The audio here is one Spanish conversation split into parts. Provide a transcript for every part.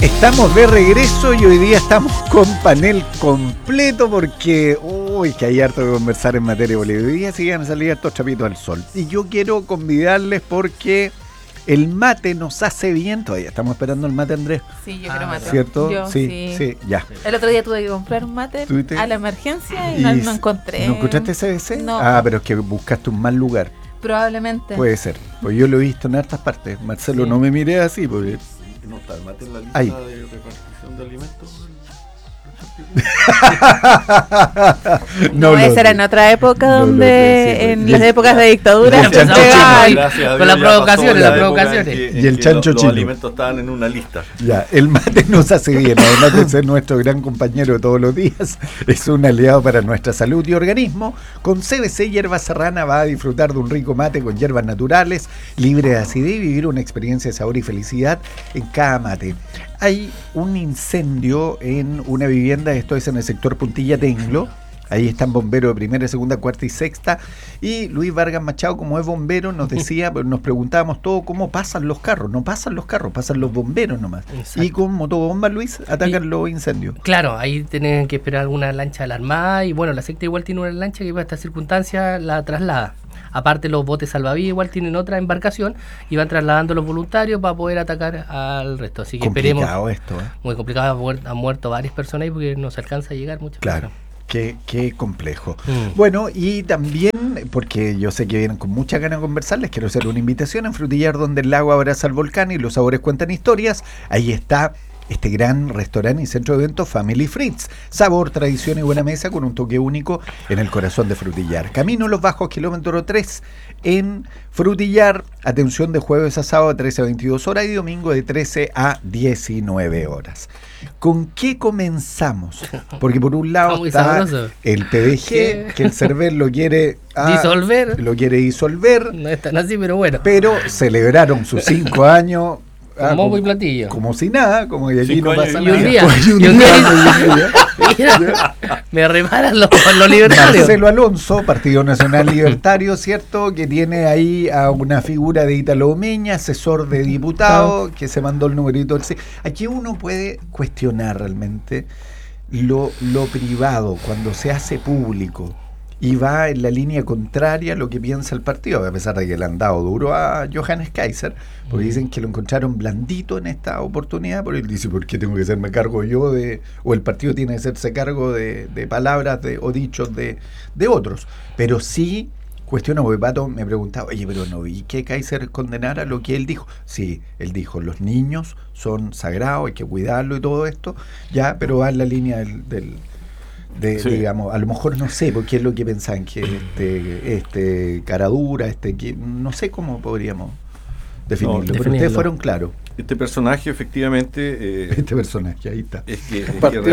Estamos de regreso y hoy día estamos con panel completo porque que hay harto que conversar en materia de Bolivia. Hoy día sí van a salir estos trapitos al sol. Y yo quiero convidarles porque el mate nos hace bien. Todavía estamos esperando el mate, Andrés. Sí, yo quiero mate. ¿Cierto? Yo, sí, ya. El otro día tuve que comprar un mate a la emergencia y no encontré. ¿No encontraste CBC? No. Pero es que buscaste un mal lugar. Probablemente. Puede ser. Pues yo lo he visto en hartas partes. Marcelo, sí. No me miré así porque... ¿No está el mate en la lista de repartición de alimentos? No, esa era en otra época donde en las épocas de dictadura con las provocaciones, y el chancho chino. Los alimentos estaban en una lista. Ya, el mate nos hace bien, además de ser nuestro gran compañero de todos los días, es un aliado para nuestra salud y organismo. Con CBC Hierba Serrana va a disfrutar de un rico mate con hierbas naturales, libre de acidez y vivir una experiencia de sabor y felicidad en cada mate. Hay un incendio en una vivienda, esto es en el sector Puntilla Tenglo. Ahí están bomberos de primera, segunda, cuarta y sexta. Y Luis Vargas Machado, como es bombero, nos decía, nos preguntábamos todo cómo pasan los carros. No pasan los carros, pasan los bomberos nomás. Exacto. Y con motobombas, Luis, atacan los incendios. Claro, ahí tienen que esperar alguna lancha de la Armada. Y bueno, la secta igual tiene una lancha que para esta circunstancia la traslada. Aparte, los botes salvavidas igual tienen otra embarcación y van trasladando a los voluntarios para poder atacar al resto. Así que complicado esperemos. Esto, Muy complicado, han muerto varias personas ahí porque no se alcanza a llegar muchas personas. Qué complejo. Bueno, y también, porque yo sé que vienen con mucha ganas de conversar, les quiero hacer una invitación en Frutillar, donde el lago abraza al volcán y los sabores cuentan historias. Ahí está este gran restaurante y centro de eventos Family Fritz. Sabor, tradición y buena mesa con un toque único en el corazón de Frutillar. Camino Los Bajos, kilómetro 3 en Frutillar. Atención de jueves a sábado de 13 a 22 horas y domingo de 13 a 19 horas. ¿Con qué comenzamos? Porque por un lado está el PDG, que el CERVEL lo quiere disolver. No es tan así, pero bueno. Pero celebraron sus 5 años. Como y platillo. Como si nada, como que allí no pasa nada. Y un día. Me reparan los libertarios. Marcelo Alonso, Partido Nacional Libertario, ¿cierto? Que tiene ahí a una figura de Ítalo Omeña, asesor de diputado, que se mandó el numerito. Aquí uno puede cuestionar realmente lo privado cuando se hace público. Y va en la línea contraria a lo que piensa el partido, a pesar de que le han dado duro a Johannes Kaiser, porque dicen que lo encontraron blandito en esta oportunidad, porque él dice, ¿por qué tengo que hacerme cargo yo o el partido tiene que hacerse cargo de palabras o dichos de otros? Pero sí cuestiono, porque Pato me preguntaba, oye, pero no vi que Kaiser condenara lo que él dijo. Sí, él dijo, los niños son sagrados, hay que cuidarlo y todo esto, ya, pero va en la línea sí. Digamos, a lo mejor no sé, porque es lo que pensaban, que caradura, que no sé cómo podríamos definirlo, pero ustedes fueron claros. Este personaje efectivamente ahí está. Es que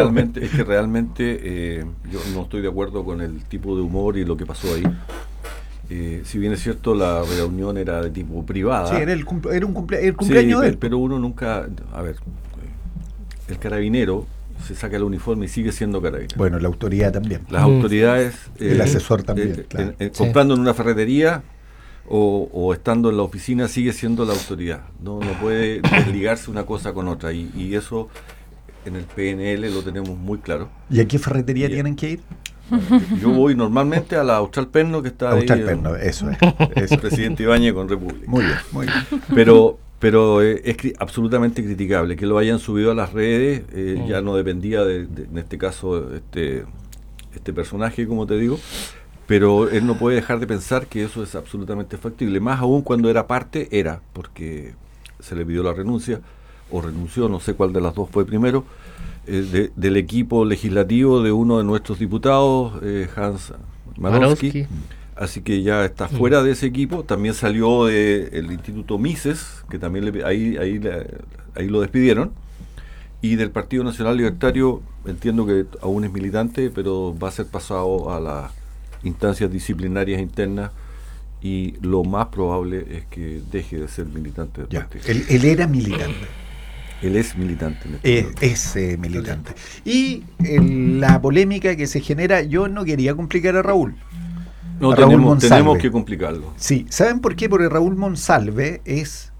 realmente yo no estoy de acuerdo con el tipo de humor y lo que pasó ahí. Si bien es cierto, la reunión era de tipo privada. Sí, era el cumpleaños de él. Pero uno nunca, el carabinero se saca el uniforme y sigue siendo carabinero. Bueno, la autoridad también. Las autoridades... el asesor también, claro. Comprando en una ferretería o estando en la oficina sigue siendo la autoridad. No puede desligarse una cosa con otra. Y eso en el PNL lo tenemos muy claro. ¿Y a qué ferretería tienen que ir? Yo voy normalmente a la Austral Perno, que está Austral ahí. Perno, eso es. Presidente Ibáñez con República. Muy bien. Pero es absolutamente criticable que lo hayan subido a las redes. Ya no dependía de en este caso este personaje, como te digo, pero él no puede dejar de pensar que eso es absolutamente factible, más aún cuando era parte, porque se le pidió la renuncia o renunció, no sé cuál de las dos fue primero, del equipo legislativo de uno de nuestros diputados, Hans Manowski. Así que ya está fuera de ese equipo. También salió del Instituto Mises, que también ahí lo despidieron. Y del Partido Nacional Libertario, entiendo que aún es militante, pero va a ser pasado a las instancias disciplinarias internas. Y lo más probable es que deje de ser militante del partido. Él era militante. Él es militante. Es militante. Y la polémica que se genera, yo no quería complicar a Raúl. No, tenemos que complicarlo. Sí, ¿saben por qué? Porque Raúl Monsalve es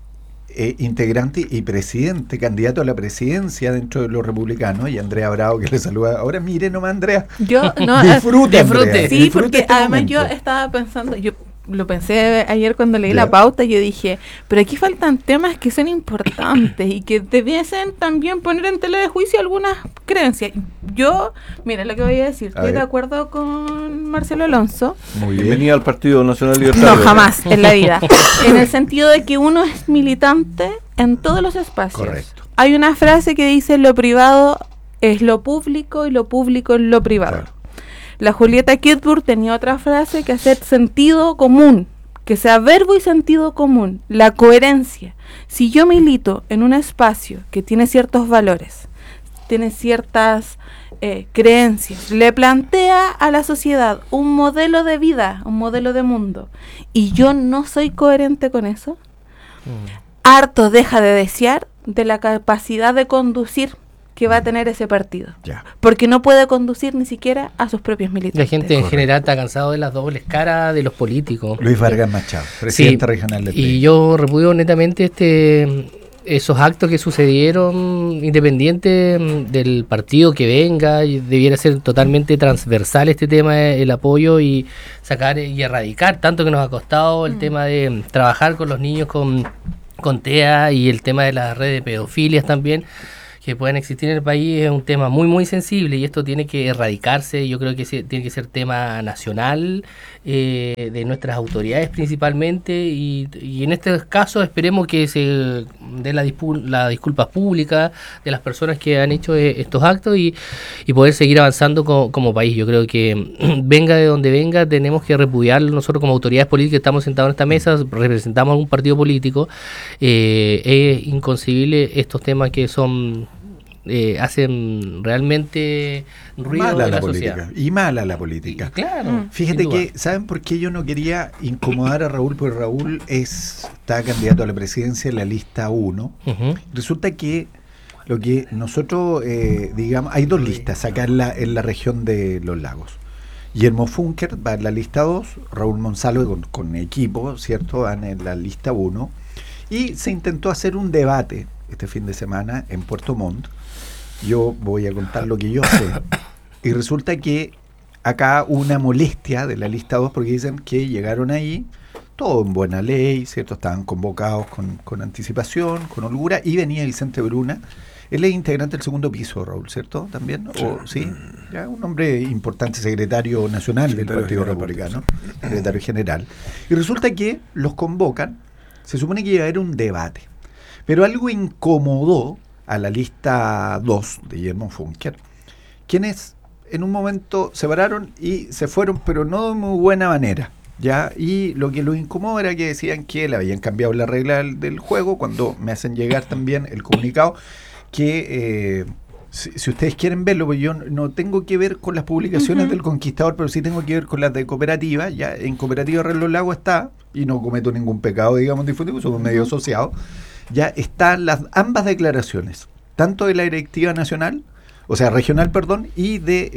integrante y presidente, candidato a la presidencia dentro de los republicanos, y Andrea Bravo, que le saluda. Ahora mire nomás, Andrea. Yo no disfrute. Sí, disfrute porque este además momento. yo estaba pensando, yo lo pensé ayer cuando leí la pauta, yo dije, pero aquí faltan temas que son importantes y que debiesen también poner en tela de juicio algunas creencias. Yo, mira lo que voy a decir, estoy de acuerdo con Marcelo Alonso. Muy bien. Bienvenida al Partido Nacional Libertario. No, jamás en la vida. En el sentido de que uno es militante en todos los espacios. Correcto. Hay una frase que dice, lo privado es lo público y lo público es lo privado. Claro. La Julieta Kitburg tenía otra frase, que hacer sentido común, que sea verbo y sentido común, la coherencia. Si yo milito en un espacio que tiene ciertos valores, tiene ciertas creencias, le plantea a la sociedad un modelo de vida, un modelo de mundo, y yo no soy coherente con eso, harto deja de desear de la capacidad de conducir que va a tener ese partido. Porque no puede conducir ni siquiera a sus propios militantes. La gente en general está cansado de las dobles caras de los políticos. Luis Vargas Machado, presidente regional de y yo repudio netamente esos actos que sucedieron, independiente del partido que venga, y debiera ser totalmente transversal este tema, el apoyo, y sacar y erradicar, tanto que nos ha costado el tema de trabajar con los niños con TEA, y el tema de las redes de pedofilias también, que pueden existir en el país. Es un tema muy muy sensible, y esto tiene que erradicarse. Yo creo que tiene que ser tema nacional, de nuestras autoridades principalmente, y en este caso esperemos que se dé la disculpa pública de las personas que han hecho estos actos, y poder seguir avanzando como país. Yo creo que venga de donde venga, tenemos que repudiarlo. Nosotros como autoridades políticas estamos sentados en esta mesa, representamos a un partido político. Es inconcebible estos temas que hacen realmente ruido mala en la política, sociedad. y mala la política. Y claro. Fíjate que, ¿saben por qué yo no quería incomodar a Raúl? Porque Raúl está candidato a la presidencia en la lista 1. Resulta que lo que nosotros, digamos, hay dos listas acá en la región de Los Lagos. Guillermo Funker va en la lista 2, Raúl Monsalve con equipo, ¿cierto?, van en la lista 1. Y se intentó hacer un debate este fin de semana en Puerto Montt. Yo voy a contar lo que yo sé. Y resulta que acá una molestia de la lista 2, porque dicen que llegaron ahí, todo en buena ley, ¿cierto? Estaban convocados con anticipación, con holgura, y venía Vicente Bruna. Él es integrante del segundo piso, Raúl, ¿cierto? ¿También? ¿Sí? Ya, un hombre importante, secretario nacional del Partido Republicano, secretario general. Y resulta que los convocan, se supone que iba a haber un debate, pero algo incomodó a la lista 2 de Guillermo Funker, quienes en un momento se pararon y se fueron, pero no de muy buena manera, ¿ya? Y lo que los incomodó era que decían que le habían cambiado la regla del juego, cuando me hacen llegar también el comunicado, que si ustedes quieren verlo, pues yo no tengo que ver con las publicaciones del Conquistador, pero sí tengo que ver con las de Cooperativa. Ya en Cooperativa Red Los Lagos está, y no cometo ningún pecado, digamos, difundido, somos medio asociados. Ya están ambas declaraciones, tanto de la directiva nacional, o sea, regional, perdón, y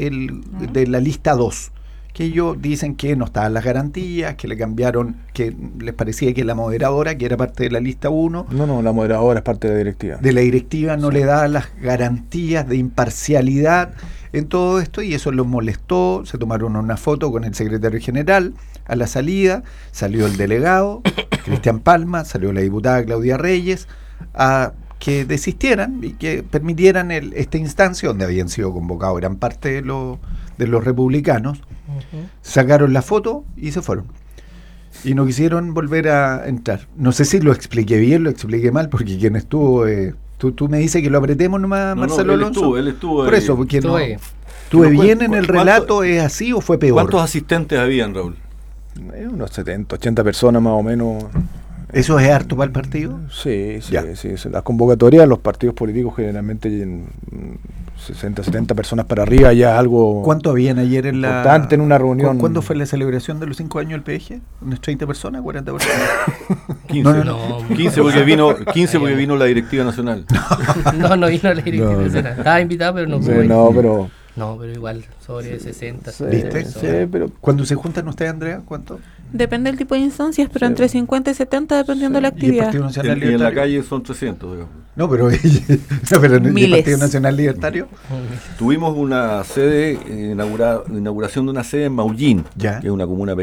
de la lista 2, que ellos dicen que no estaban las garantías, que le cambiaron, que les parecía que la moderadora, que era parte de la lista 1... No, la moderadora es parte de la directiva. De la directiva no le da las garantías de imparcialidad en todo esto, y eso los molestó. Se tomaron una foto con el secretario general a la salida, salió el delegado, Cristian Palma, salió la diputada Claudia Reyes, a que desistieran y que permitieran esta instancia donde habían sido convocados gran parte de los republicanos. Sacaron la foto y se fueron. Y no quisieron volver a entrar. No sé si lo expliqué bien, lo expliqué mal, porque quien estuvo... tú me dices que lo apretemos nomás, Marcelo Alonso. Él estuvo por eso, porque no... ¿Estuve bien en el relato? ¿Es así o fue peor? ¿Cuántos asistentes habían, Raúl? Unos 70, 80 personas más o menos. ¿Eso es harto para el partido? Sí. Las convocatorias, los partidos políticos generalmente 60, 70 personas para arriba, ya algo... ¿Cuánto habían ayer en la... importante en una reunión? ¿Cuándo fue la celebración de los 5 años del PG? ¿Unas 30 personas, 40 personas? 15. No. 15 porque vino la directiva nacional. No vino la directiva nacional. Estaba invitado, pero no pudo. No, pero igual, sobre 60. ¿Viste? Sí, pero... Cuando se juntan ustedes, Andrea, ¿cuánto? Depende del tipo de instancias, pero Sí. entre 50 y 70 dependiendo de la Y el actividad. Partido Nacional Y en la Libertario. calle son 300, digamos. No, pero, no, pero ¿y el Miles. Partido Nacional Libertario? Tuvimos una sede, inauguración de una sede en Maullín, Ya. que es una comuna